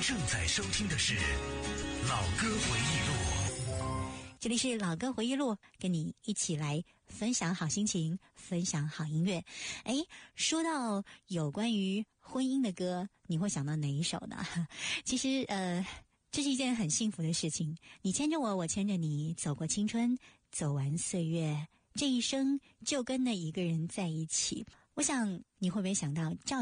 正在收听的是老歌回忆录， 这里是老歌回忆录，跟你一起来分享好心情，分享好音乐。说到有关于婚姻的歌，你会想到哪一首呢？其实这是一件很幸福的事情，你牵着我，我牵着你，走过青春，走完岁月，这一生就跟那一个人在一起。我想你会不会想到赵